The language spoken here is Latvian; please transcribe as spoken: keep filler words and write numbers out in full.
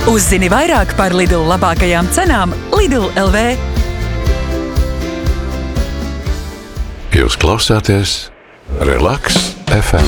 Uzzini vairāk par Lidl labākajām cenām Lidl punkt L V. Jūs klausāties Relaks F M.